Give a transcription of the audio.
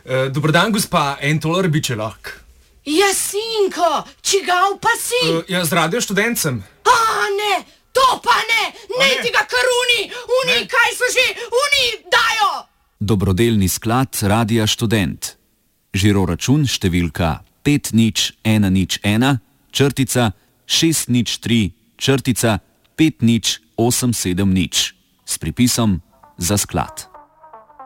Dober dan, gospa, $1 bi če lahko. Jasinko, čigav pa si? Ja, z Radio Študencem. Ne, to pa ne, ne ti ga kar kaj so že, dajo! Dobrodelni sklad Radia Študent. Žiroračun številka 500101 črtica 603 črtica 50870 s pripisom za sklad.